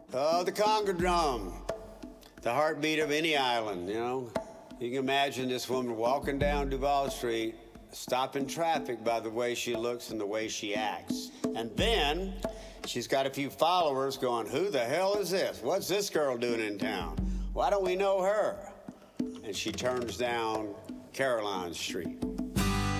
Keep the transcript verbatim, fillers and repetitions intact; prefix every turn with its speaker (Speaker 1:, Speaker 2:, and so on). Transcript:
Speaker 1: Oh, the Conga drum. The heartbeat of any island, you know? You can imagine this woman walking down Duval Street, stopping traffic by the way she looks and the way she acts. And then she's got a few followers going, who the hell is this? What's this girl doing in town? Why don't we know her? And she turns down Caroline Street.